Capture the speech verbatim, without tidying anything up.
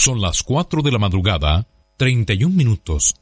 Son las cuatro de la madrugada, treinta y un minutos.